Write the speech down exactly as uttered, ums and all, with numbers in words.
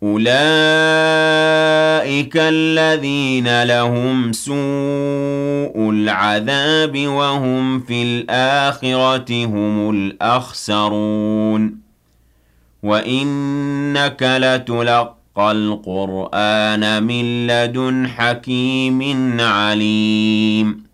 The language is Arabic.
أولئك الذين لهم سوء العذاب وهم في الآخرة هم الأخسرون وإنك لتلقى القرآن من لدن حكيم عليم